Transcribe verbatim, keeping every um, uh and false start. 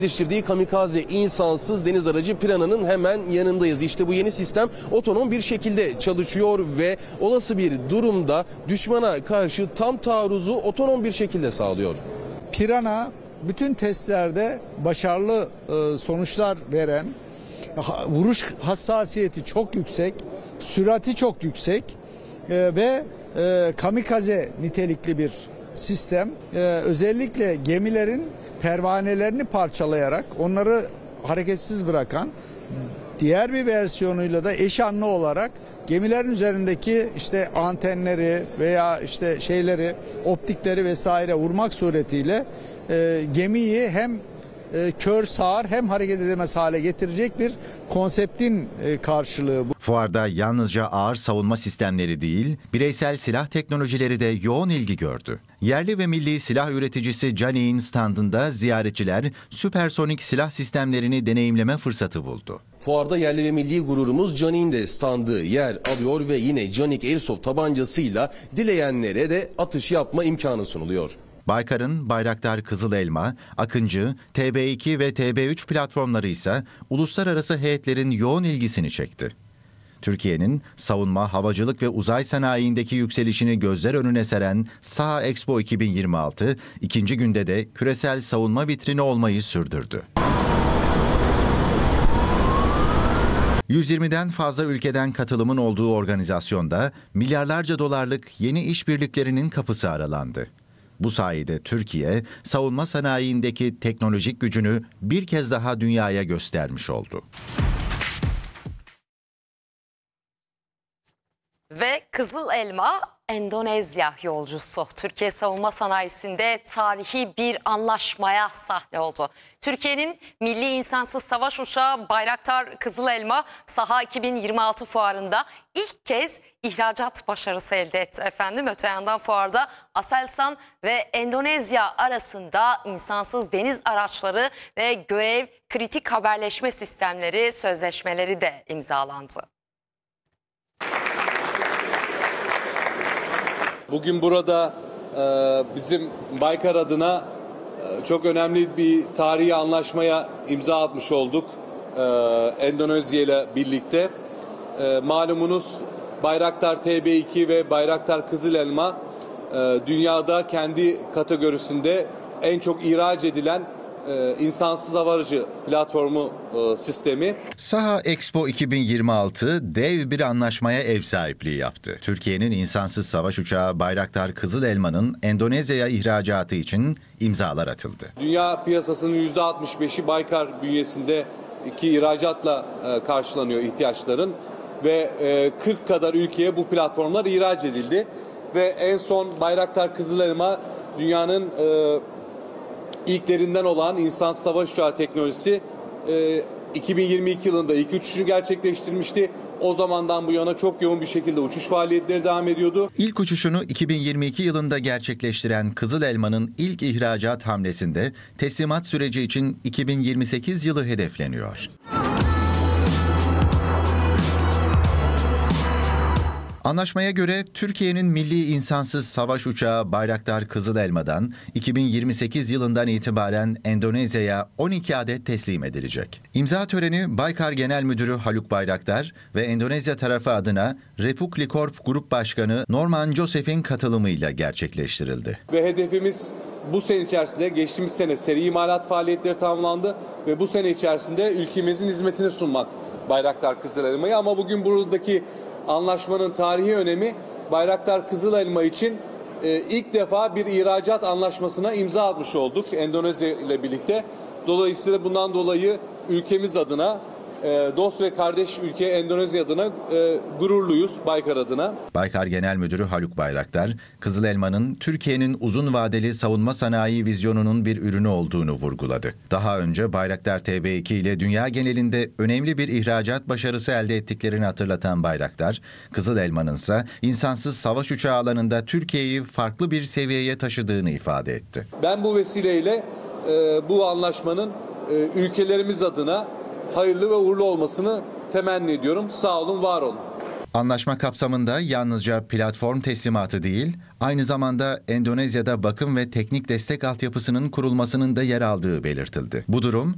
Geliştirdiği kamikaze insansız deniz aracı Piranha'nın hemen yanındayız. İşte bu yeni sistem otonom bir şekilde çalışıyor ve olası bir durumda düşmana karşı tam taarruzu otonom bir şekilde sağlıyor. Piranha bütün testlerde başarılı e, sonuçlar veren, vuruş hassasiyeti çok yüksek, sürati çok yüksek e, ve e, kamikaze nitelikli bir sistem. E, özellikle gemilerin pervanelerini parçalayarak onları hareketsiz bırakan, diğer bir versiyonuyla da eş anlı olarak gemilerin üzerindeki işte antenleri veya işte şeyleri, optikleri vesaire vurmak suretiyle e, gemiyi hem e, kör sağır hem hareket edemez hale getirecek bir konseptin e, karşılığı bu. Fuarda yalnızca ağır savunma sistemleri değil, bireysel silah teknolojileri de yoğun ilgi gördü. Yerli ve milli silah üreticisi Canik'in standında ziyaretçiler süpersonik silah sistemlerini deneyimleme fırsatı buldu. Fuarda yerli ve milli gururumuz Canik'in de standı yer alıyor ve yine Canik Airsoft tabancasıyla dileyenlere de atış yapma imkanı sunuluyor. Baykar'ın Bayraktar Kızıl Elma, Akıncı, T B iki ve T B üç platformları ise uluslararası heyetlerin yoğun ilgisini çekti. Türkiye'nin savunma, havacılık ve uzay sanayindeki yükselişini gözler önüne seren SAHA Expo iki bin yirmi altı, ikinci günde de küresel savunma vitrini olmayı sürdürdü. yüz yirmiden fazla ülkeden katılımın olduğu organizasyonda milyarlarca dolarlık yeni işbirliklerinin kapısı aralandı. Bu sayede Türkiye, savunma sanayindeki teknolojik gücünü bir kez daha dünyaya göstermiş oldu. Ve Kızıl Elma Endonezya yolcusu. Türkiye savunma sanayisinde tarihi bir anlaşmaya sahne oldu. Türkiye'nin milli insansız savaş uçağı Bayraktar Kızıl Elma SAHA iki bin yirmi altı fuarında ilk kez ihracat başarısı elde etti efendim. Öte yandan fuarda Aselsan ve Endonezya arasında insansız deniz araçları ve görev kritik haberleşme sistemleri sözleşmeleri de imzalandı. Bugün burada e, bizim Baykar adına e, çok önemli bir tarihi anlaşmaya imza atmış olduk e, Endonezya ile birlikte. E, malumunuz Bayraktar T B iki ve Bayraktar Kızıl Elma e, dünyada kendi kategorisinde en çok ihraç edilen e, insansız hava aracı platformu e, sistemi. SAHA Expo iki bin yirmi altı dev bir anlaşmaya ev sahipliği yaptı. Türkiye'nin insansız savaş uçağı Bayraktar Kızıl Elma'nın Endonezya'ya ihracatı için imzalar atıldı. Dünya piyasasının yüzde altmış beşi Baykar bünyesinde iki ihracatla e, karşılanıyor ihtiyaçların ve e, kırk kadar ülkeye bu platformlar ihraç edildi ve en son Bayraktar Kızıl Elma dünyanın e, ilklerinden olan insansız savaş uçağı teknolojisi e, iki bin yirmi iki yılında ilk uçuşu gerçekleştirmişti. O zamandan bu yana çok yoğun bir şekilde uçuş faaliyetleri devam ediyordu. İlk uçuşunu iki bin yirmi iki yılında gerçekleştiren Kızıl Elma'nın ilk ihracat hamlesinde teslimat süreci için iki bin yirmi sekiz yılı hedefleniyor. Anlaşmaya göre Türkiye'nin milli insansız savaş uçağı Bayraktar Kızıl Elma'dan iki bin yirmi sekiz yılından itibaren Endonezya'ya on iki adet teslim edilecek. İmza töreni Baykar Genel Müdürü Haluk Bayraktar ve Endonezya tarafı adına Repukli Corp Grup Başkanı Norman Joseph'in katılımıyla gerçekleştirildi. Ve hedefimiz bu sene içerisinde, geçtiğimiz sene seri imalat faaliyetleri tamamlandı ve bu sene içerisinde ülkemizin hizmetini sunmak Bayraktar Kızıl Elma'yı. Ama bugün buradaki anlaşmanın tarihi önemi Bayraktar Kızıl Elma için e, ilk defa bir ihracat anlaşmasına imza atmış olduk Endonezya ile birlikte. Dolayısıyla bundan dolayı ülkemiz adına, e, dost ve kardeş ülke Endonezya adına e, gururluyuz Baykar adına. Baykar Genel Müdürü Haluk Bayraktar, Kızıl Elma'nın Türkiye'nin uzun vadeli savunma sanayi vizyonunun bir ürünü olduğunu vurguladı. Daha önce Bayraktar T B iki ile dünya genelinde önemli bir ihracat başarısı elde ettiklerini hatırlatan Bayraktar, Kızıl Elma'nın ise insansız savaş uçağı alanında Türkiye'yi farklı bir seviyeye taşıdığını ifade etti. Ben bu vesileyle e, bu anlaşmanın e, ülkelerimiz adına hayırlı ve uğurlu olmasını temenni ediyorum. Sağ olun, var olun. Anlaşma kapsamında yalnızca platform teslimatı değil, aynı zamanda Endonezya'da bakım ve teknik destek altyapısının kurulmasının da yer aldığı belirtildi. Bu durum,